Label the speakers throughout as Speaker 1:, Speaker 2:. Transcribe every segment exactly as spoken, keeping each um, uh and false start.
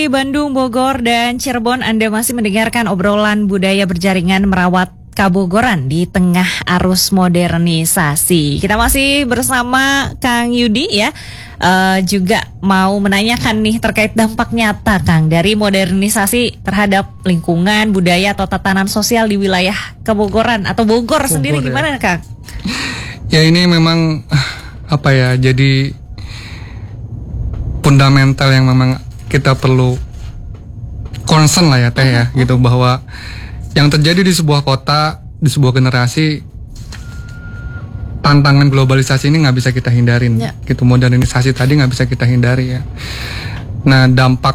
Speaker 1: Di Bandung, Bogor, dan Cirebon, Anda masih mendengarkan obrolan budaya berjaringan merawat Kabogoran di tengah arus modernisasi. Kita masih bersama Kang Yudi ya, uh, juga mau menanyakan nih terkait dampak nyata Kang dari modernisasi terhadap lingkungan, budaya atau tatanan sosial di wilayah Kabogoran atau Bogor, Bogor sendiri gimana ya. Kang?
Speaker 2: Ya ini memang apa ya, jadi fundamental yang memang kita perlu concern lah ya Teh ya, gitu, bahwa yang terjadi di sebuah kota, di sebuah generasi, tantangan globalisasi ini nggak bisa kita hindarin, ya. Gitu, modernisasi tadi nggak bisa kita hindari ya. Nah, dampak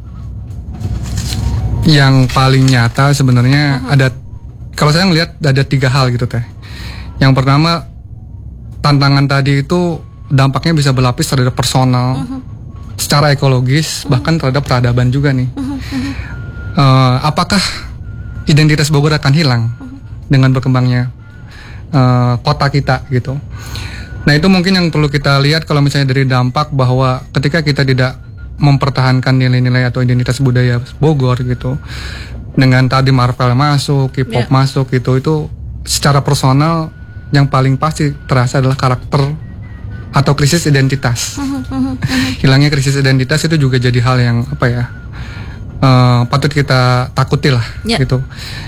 Speaker 2: yang paling nyata sebenarnya uh-huh. ada, kalau saya ngelihat ada tiga hal gitu Teh. Yang pertama, tantangan tadi itu dampaknya bisa berlapis terhadap personal, uh-huh. secara ekologis, uh-huh. bahkan terhadap peradaban juga nih. Uh-huh. Uh, apakah identitas Bogor akan hilang uh-huh. dengan berkembangnya uh, kota kita gitu? Nah, itu mungkin yang perlu kita lihat kalau misalnya dari dampak, bahwa ketika kita tidak mempertahankan nilai-nilai atau identitas budaya Bogor gitu, dengan tadi Marvel masuk, K-pop yeah. masuk gitu, itu secara personal yang paling pasti terasa adalah karakter atau krisis identitas. Uh-huh, uh-huh, uh-huh. Hilangnya krisis identitas itu juga jadi hal yang apa ya, uh, patut kita takuti lah, yeah. gitu.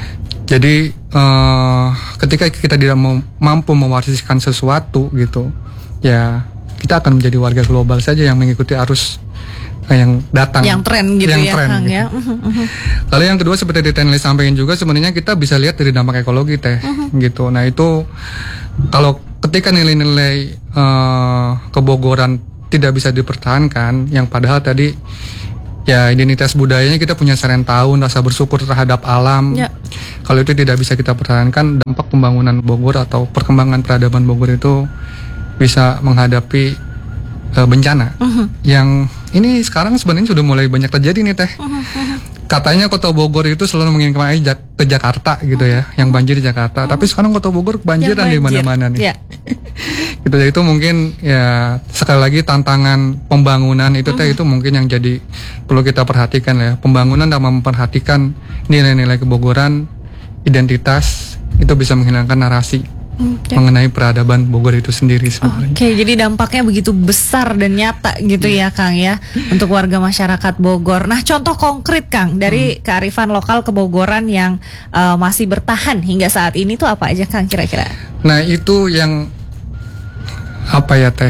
Speaker 2: Jadi uh, ketika kita tidak mau, mampu mewariskan sesuatu gitu, ya kita akan menjadi warga global saja yang mengikuti arus uh, yang datang,
Speaker 1: yang tren gitu
Speaker 2: yang
Speaker 1: ya,
Speaker 2: tren,
Speaker 1: Kang,
Speaker 2: gitu.
Speaker 1: Ya. Uh-huh, uh-huh.
Speaker 2: Lalu yang kedua, seperti Tenli sampaikan juga, sebenarnya kita bisa lihat dari dampak ekologi Teh, uh-huh. gitu. Nah itu kalau ketika nilai-nilai uh, Kebogoran tidak bisa dipertahankan, yang padahal tadi ya identitas budayanya kita punya serentahun, rasa bersyukur terhadap alam. Ya. Kalau itu tidak bisa kita pertahankan, dampak pembangunan Bogor atau perkembangan peradaban Bogor itu bisa menghadapi uh, bencana. Uh-huh. Yang ini sekarang sebenarnya sudah mulai banyak terjadi nih Teh. Uh-huh. Katanya kota Bogor itu selalu menginginkan air ke Jakarta gitu ya, yang banjir di Jakarta. Hmm. Tapi sekarang kota Bogor kebanjiran banjir. Di mana-mana nih. Ya. Gitu, jadi itu mungkin ya sekali lagi tantangan pembangunan itu Teh, hmm. itu mungkin yang jadi perlu kita perhatikan ya. Pembangunan dan memperhatikan nilai-nilai Kebogoran, identitas, itu bisa menghilangkan narasi okay. mengenai peradaban Bogor itu sendiri sebenarnya.
Speaker 1: Oke, okay, jadi dampaknya begitu besar dan nyata gitu ya Kang ya, untuk warga masyarakat Bogor. Nah, contoh konkret Kang dari hmm. kearifan lokal Kebogoran yang uh, masih bertahan hingga saat ini tuh apa aja Kang kira-kira?
Speaker 2: Nah, itu yang apa ya Teh,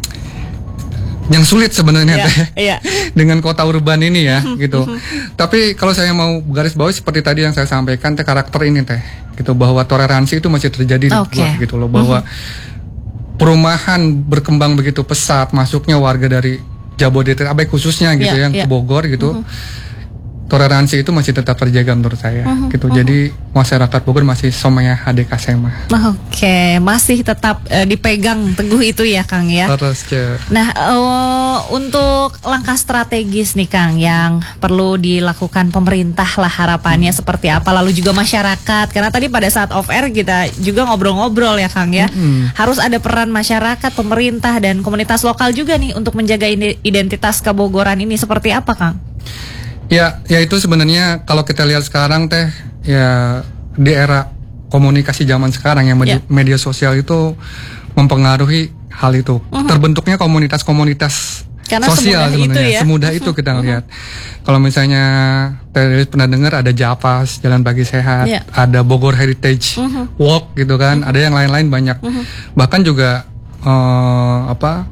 Speaker 2: yang sulit sebenarnya yeah, Teh yeah. dengan kota urban ini ya gitu. Tapi kalau saya mau garis bawahi seperti tadi yang saya sampaikan Teh, karakter ini Teh, gitu, bahwa toleransi itu masih terjadi di Bogor gitu loh, bahwa uh-huh. perumahan berkembang begitu pesat, masuknya warga dari Jabodetabek khususnya gitu yeah, yang yeah. ke Bogor gitu. Uh-huh. Toleransi itu masih tetap terjaga menurut saya, uh-huh, gitu. Uh-huh. Jadi masyarakat Bogor masih somaya hadekasema.
Speaker 1: Oke, okay. masih tetap uh, dipegang teguh itu ya Kang ya.
Speaker 2: Terus ya.
Speaker 1: Nah, uh, untuk langkah strategis nih Kang yang perlu dilakukan pemerintah lah, harapannya hmm. seperti apa? Lalu juga masyarakat, karena tadi pada saat off air kita juga ngobrol-ngobrol ya Kang ya. Hmm. Harus ada peran masyarakat, pemerintah dan komunitas lokal juga nih untuk menjaga identitas Kabogoran ini, seperti apa Kang?
Speaker 2: Ya, ya itu sebenarnya kalau kita lihat sekarang Teh, ya di era komunikasi zaman sekarang yang media, yeah. media sosial itu mempengaruhi hal itu. Uh-huh. Terbentuknya komunitas-komunitas karena sosial sebenarnya, ya? semudah itu kita ngelihat. Uh-huh. Kalau misalnya Teh pernah dengar ada Japas, Jalan Pagi Sehat, yeah. ada Bogor Heritage uh-huh. Walk gitu kan, uh-huh. ada yang lain-lain banyak. Uh-huh. Bahkan juga uh, apa?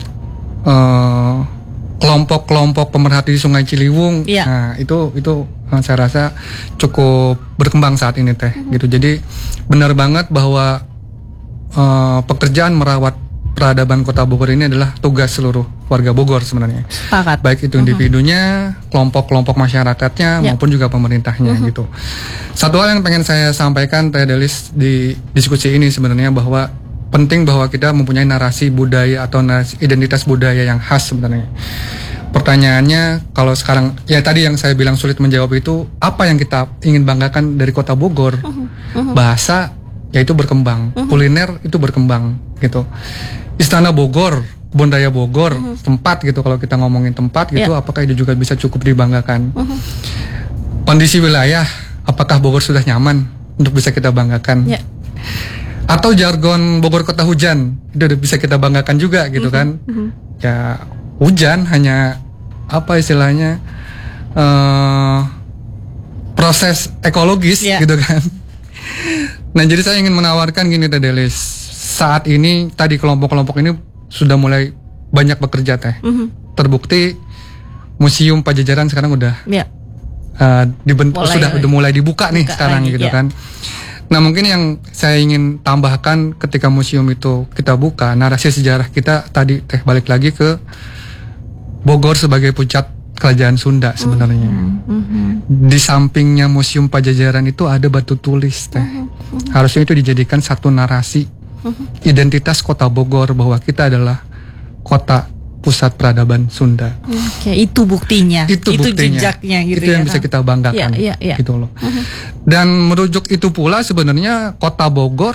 Speaker 2: Uh, kelompok-kelompok pemerhati Sungai Ciliwung, ya. Nah itu itu saya rasa cukup berkembang saat ini Teh, uh-huh. gitu. Jadi benar banget bahwa uh, pekerjaan merawat peradaban Kota Bogor ini adalah tugas seluruh warga Bogor sebenarnya.
Speaker 1: Sepakat.
Speaker 2: Baik itu individunya, uh-huh. kelompok-kelompok masyarakatnya, ya. maupun juga pemerintahnya, uh-huh. gitu. Satu hal yang pengen saya sampaikan Teh Delis di diskusi ini sebenarnya, bahwa penting bahwa kita mempunyai narasi budaya atau narasi identitas budaya yang khas sebenarnya. Pertanyaannya, kalau sekarang, ya tadi yang saya bilang sulit menjawab itu, apa yang kita ingin banggakan dari Kota Bogor? Uh-huh. Uh-huh. Bahasa, ya itu berkembang. Uh-huh. Kuliner, itu berkembang, gitu. Istana Bogor, kebun raya Bogor, uh-huh. tempat gitu, kalau kita ngomongin tempat gitu, yeah. apakah itu juga bisa cukup dibanggakan? Uh-huh. Kondisi wilayah, apakah Bogor sudah nyaman untuk bisa kita banggakan? Yeah. Atau jargon Bogor kota hujan, itu udah bisa kita banggakan juga gitu uh-huh. kan? Uh-huh. Ya hujan hanya apa istilahnya uh, proses ekologis yeah. gitu kan? Nah jadi saya ingin menawarkan gini Teh Delis, saat ini tadi kelompok-kelompok ini sudah mulai banyak bekerja Teh. Mm-hmm. Terbukti Museum Pajajaran sekarang udah yeah. uh, dibentuk, mulai, sudah udah mulai dibuka nih sekarang lagi, gitu yeah. kan. Nah mungkin yang saya ingin tambahkan ketika museum itu kita buka, narasi sejarah kita tadi Teh balik lagi ke Bogor sebagai pusat kerajaan Sunda sebenarnya. Mm-hmm. Di sampingnya Museum Pajajaran itu ada batu tulis Teh. Mm-hmm. Harusnya itu dijadikan satu narasi mm-hmm. identitas kota Bogor bahwa kita adalah kota pusat peradaban Sunda.
Speaker 1: Oke, itu buktinya.
Speaker 2: Itu,
Speaker 1: itu
Speaker 2: buktinya.
Speaker 1: jejaknya gitu.
Speaker 2: Itu yang ya, bisa kita banggakan
Speaker 1: ya, ya, ya.
Speaker 2: gitu loh. Mm-hmm. Dan merujuk itu pula sebenarnya kota Bogor,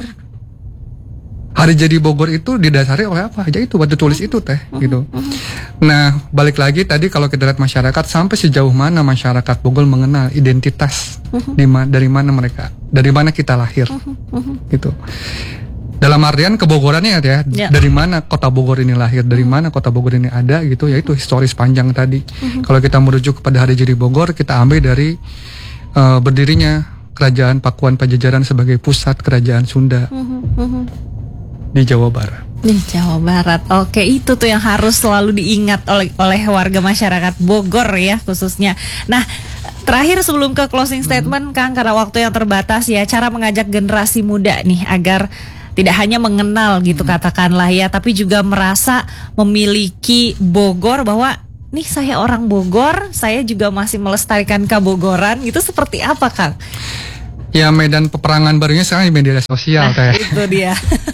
Speaker 2: hari jadi Bogor itu didasari oleh apa aja itu batu tulis itu Teh uh-huh, gitu. Uh-huh. Nah balik lagi tadi kalau kita lihat masyarakat, sampai sejauh mana masyarakat Bogor mengenal identitas uh-huh. di ma- dari mana mereka, dari mana kita lahir uh-huh, uh-huh. gitu. Dalam artian kebogorannya ya, yeah. dari mana kota Bogor ini lahir, dari uh-huh. mana kota Bogor ini ada gitu, yaitu historis panjang tadi. Uh-huh. Kalau kita merujuk kepada hari jadi Bogor, kita ambil dari uh, berdirinya Kerajaan Pakuan Pajajaran sebagai pusat kerajaan Sunda. Uh-huh, uh-huh. Di Jawa Barat.
Speaker 1: Di Jawa Barat. Oke, itu tuh yang harus selalu diingat oleh oleh warga masyarakat Bogor ya khususnya. Nah, terakhir sebelum ke closing statement hmm. Kang, karena waktu yang terbatas ya, cara mengajak generasi muda nih agar tidak hanya mengenal gitu hmm. katakanlah ya, tapi juga merasa memiliki Bogor, bahwa nih saya orang Bogor, saya juga masih melestarikan Kabogoran, gitu seperti apa Kang?
Speaker 2: Ya medan peperangan barunya sekarang di media sosial
Speaker 1: nah, itu dia.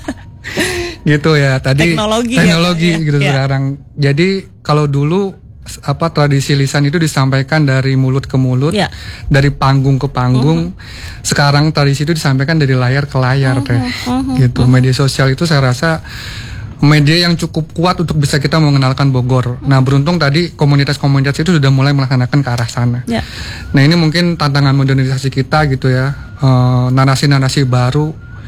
Speaker 2: Gitu ya tadi
Speaker 1: teknologi,
Speaker 2: teknologi
Speaker 1: ya,
Speaker 2: gitu ya. Sekarang jadi kalau dulu apa tradisi lisan itu disampaikan dari mulut ke mulut ya. Dari panggung ke panggung uh-huh. Sekarang tradisi itu disampaikan dari layar ke layar uh-huh. Teh uh-huh. gitu uh-huh. Media sosial itu saya rasa media yang cukup kuat untuk bisa kita mengenalkan Bogor. uh-huh. Nah beruntung tadi komunitas-komunitas itu sudah mulai melaksanakan ke arah sana ya. Nah ini mungkin tantangan modernisasi kita gitu ya, uh, narasi-narasi baru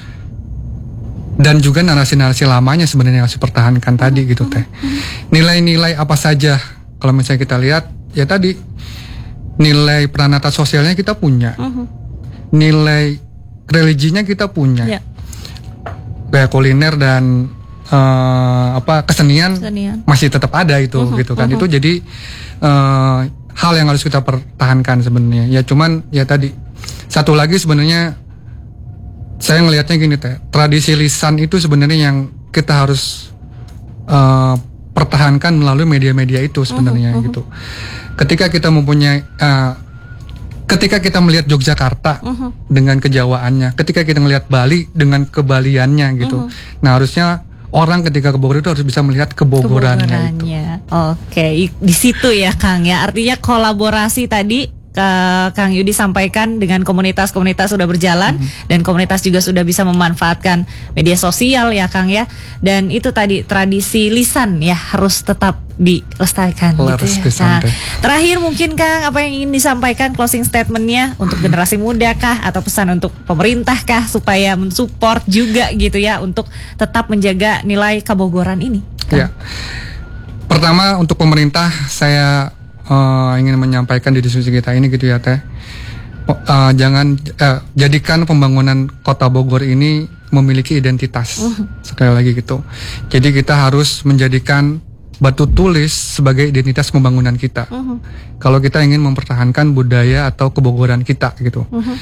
Speaker 2: dan juga narasi-narasi lamanya sebenarnya harus dipertahankan tadi gitu Teh. Nilai-nilai apa saja kalau misalnya kita lihat ya tadi, nilai peranata sosialnya kita punya, uh-huh. nilai religinya kita punya, yeah. kayak kuliner dan uh, apa kesenian, kesenian masih tetap ada itu uh-huh. gitu kan. Uh-huh. Itu jadi uh, hal yang harus kita pertahankan sebenarnya. Ya cuman ya tadi satu lagi sebenarnya saya ngelihatnya gini Teh, tradisi lisan itu sebenarnya yang kita harus uh, pertahankan melalui media-media itu sebenarnya uh-huh, uh-huh. gitu. Ketika kita mempunyai, uh, ketika kita melihat Yogyakarta uh-huh. dengan kejawaannya, ketika kita melihat Bali dengan kebaliannya gitu. Uh-huh. Nah harusnya orang ketika ke Bogor itu harus bisa melihat kebogorannya, kebogorannya. Itu.
Speaker 1: Oke, di situ ya Kang ya. Artinya kolaborasi tadi ke Kang Yudi sampaikan dengan komunitas-komunitas sudah berjalan mm-hmm. dan komunitas juga sudah bisa memanfaatkan media sosial ya Kang ya, dan itu tadi tradisi lisan ya harus tetap dilestarikan gitu ya. Nah, terakhir mungkin Kang apa yang ingin disampaikan closing statementnya untuk generasi muda kah, atau pesan untuk pemerintah kah supaya mensupport juga gitu ya untuk tetap menjaga nilai Kabogoran ini Kang?
Speaker 2: Ya. Pertama untuk pemerintah saya Uh, ingin menyampaikan di diskusi kita ini gitu ya Teh, uh, jangan uh, jadikan pembangunan kota Bogor ini memiliki identitas uh. sekali lagi gitu. Jadi kita harus menjadikan batu tulis sebagai identitas pembangunan kita. Uh-huh. Kalau kita ingin mempertahankan budaya atau kebogoran kita gitu. Uh-huh.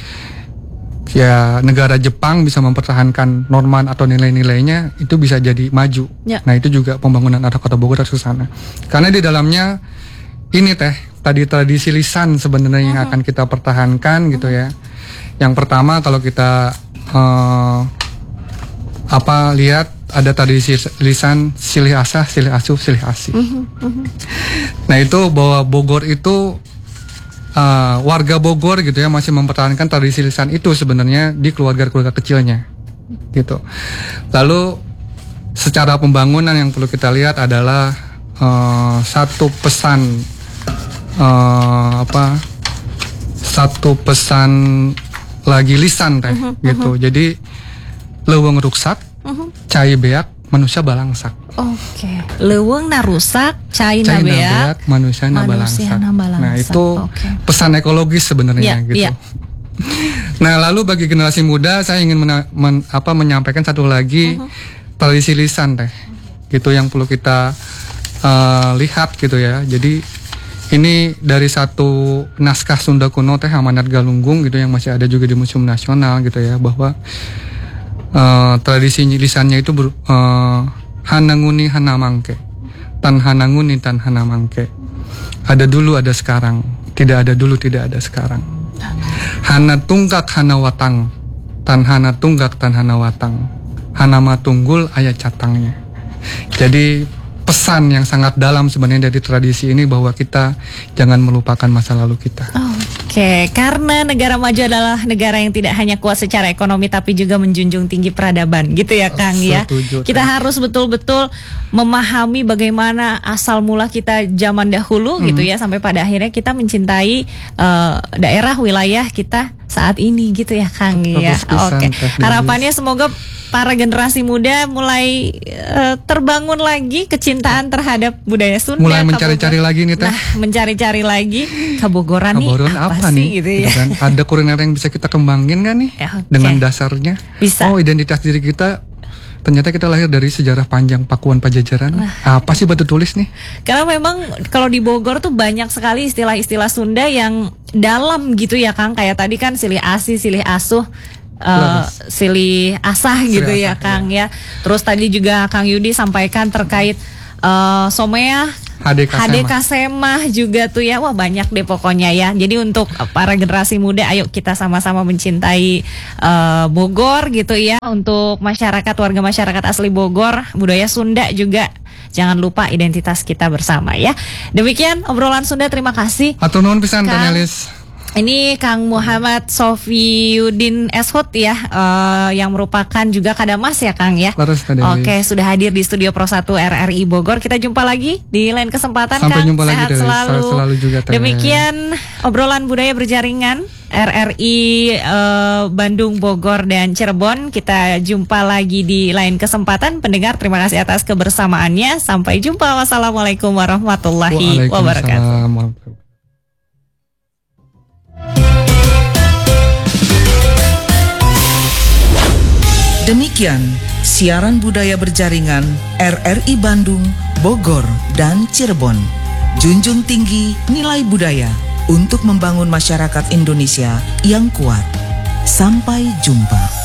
Speaker 2: Ya negara Jepang bisa mempertahankan norma atau nilai-nilainya, itu bisa jadi maju. Ya. Nah itu juga pembangunan ada kota Bogor harus ke sana. Karena di dalamnya ini Teh, tadi tradisi lisan sebenarnya yang uh-huh. akan kita pertahankan gitu ya. Yang pertama kalau kita uh, apa lihat ada tradisi lisan silih asah, silih asuh, silih asih. Uh-huh. Uh-huh. Nah itu bahwa Bogor itu uh, warga Bogor gitu ya masih mempertahankan tradisi lisan itu sebenarnya di keluarga-keluarga kecilnya gitu. Lalu secara pembangunan yang perlu kita lihat adalah uh, satu pesan uh, apa satu pesan lagi lisan teh uh-huh, gitu. Uh-huh. Jadi leuweung ruksak, uh-huh. cai beak, manusia balangsak.
Speaker 1: Oke, okay. Leuweung na rusak, cai na beak,
Speaker 2: manusia na balangsak. Nah itu okay. pesan ekologis sebenarnya yeah, gitu. Yeah. Nah lalu bagi generasi muda saya ingin mena- men- apa, menyampaikan satu lagi uh-huh. tradisi lisan teh, gitu yang perlu kita uh, lihat gitu ya. Jadi ini dari satu naskah Sunda kuno teh Amanat Galunggung gitu yang masih ada juga di Museum Nasional gitu ya, bahwa uh, tradisi lisannya itu ber, uh, hananguni hanamangke, tan hananguni tan hanamangke. Ada dulu ada sekarang, tidak ada dulu tidak ada sekarang. Hana tunggak hana watang, tan hana tunggak tan hana watang. Hanama tunggul ayat catangnya. Jadi pesan yang sangat dalam sebenarnya dari tradisi ini bahwa kita jangan melupakan masa lalu kita.
Speaker 1: Oke, okay. Karena negara maju adalah negara yang tidak hanya kuat secara ekonomi tapi juga menjunjung tinggi peradaban, gitu ya Kang ya.
Speaker 2: Setuju,
Speaker 1: kita
Speaker 2: kan?
Speaker 1: harus betul-betul memahami bagaimana asal mula kita zaman dahulu hmm. gitu ya, sampai pada akhirnya kita mencintai uh, daerah wilayah kita saat ini gitu ya Kang ya. Oke. Okay. Harapannya semoga para generasi muda mulai uh, terbangun lagi kecintaan terhadap budaya Sunda.
Speaker 2: Mulai mencari-cari lagi nih teh.
Speaker 1: Nah, mencari-cari lagi Kabogoran nih
Speaker 2: Kabogoran apa, apa nih?
Speaker 1: Gitu ya.
Speaker 2: Kan? Ada kuliner yang bisa kita kembangin kan nih? Ya, okay. Dengan dasarnya.
Speaker 1: Bisa.
Speaker 2: Oh, identitas diri kita ternyata kita lahir dari sejarah panjang Pakuan Pajajaran. Nah, apa sih batu tulis nih?
Speaker 1: Karena memang kalau di Bogor tuh banyak sekali istilah-istilah Sunda yang dalam gitu ya Kang. Kayak tadi kan silih asih, silih asuh. Uh, silih asah gitu silih ya asah, Kang ya. ya. Terus tadi juga Kang Yudi sampaikan terkait uh, somea, H D K Semah juga tuh ya. Wah banyak deh pokoknya ya. Jadi untuk para generasi muda, ayo kita sama-sama mencintai uh, Bogor gitu ya. Untuk masyarakat, warga masyarakat asli Bogor, budaya Sunda juga jangan lupa identitas kita bersama ya. Demikian obrolan Sunda, terima kasih.
Speaker 2: Hatur nuhun pisan Tanelis.
Speaker 1: Ini Kang Muhammad Sofiyudin Eshut ya, uh, yang merupakan juga Kadamas ya Kang ya. Oke, sudah hadir di studio Pro satu R R I Bogor. Kita jumpa lagi di lain kesempatan.
Speaker 2: Sampai
Speaker 1: Kang.
Speaker 2: Jumpa
Speaker 1: Sehat
Speaker 2: lagi
Speaker 1: selalu.
Speaker 2: selalu juga,
Speaker 1: demikian obrolan budaya berjaringan R R I uh, Bandung, Bogor, dan Cirebon. Kita jumpa lagi di lain kesempatan. Pendengar, terima kasih atas kebersamaannya. Sampai jumpa. Wassalamualaikum warahmatullahi wabarakatuh.
Speaker 3: Demikian siaran budaya berjaringan R R I Bandung, Bogor, dan Cirebon. Junjung tinggi nilai budaya untuk membangun masyarakat Indonesia yang kuat. Sampai jumpa.